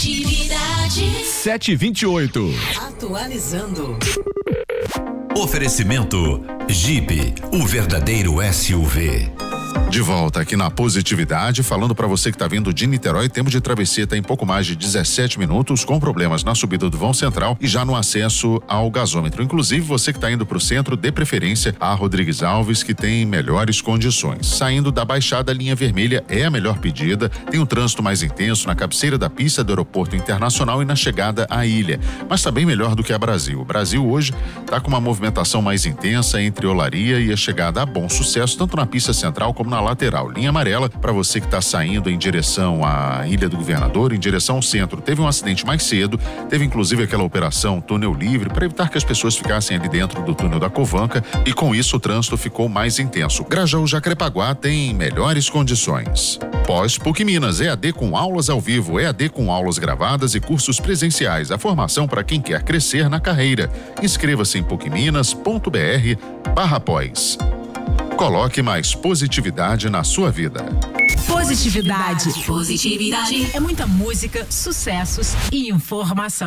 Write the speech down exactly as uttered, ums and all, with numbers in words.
Positividade. sete e vinte e oito. Atualizando. Oferecimento Jeep, o verdadeiro S U V. De volta aqui na Positividade, falando para você que está vindo de Niterói, tempo de travessia está em pouco mais de dezessete minutos, com problemas na subida do vão central e já no acesso ao gasômetro. Inclusive, você que está indo para o centro, dê preferência a Rodrigues Alves, que tem melhores condições. Saindo da Baixada, a linha vermelha é a melhor pedida, tem um trânsito mais intenso na cabeceira da pista do Aeroporto Internacional e na chegada à ilha, mas está bem melhor do que a Brasil. O Brasil hoje está com uma movimentação mais intensa entre Olaria e a chegada a Bom Sucesso, tanto na pista central como na lateral. Linha amarela para você que está saindo em direção à Ilha do Governador, em direção ao centro. Teve um acidente mais cedo, teve inclusive aquela operação túnel livre para evitar que as pessoas ficassem ali dentro do túnel da Covanca e com isso o trânsito ficou mais intenso. Grajaú Jacarepaguá tem melhores condições. Pós-PUC Minas, E A D com aulas ao vivo, E A D com aulas gravadas e cursos presenciais. A formação para quem quer crescer na carreira. Inscreva-se em pucminas ponto br barra pós. Coloque mais positividade na sua vida. Positividade. Positividade. É muita música, sucessos e informação.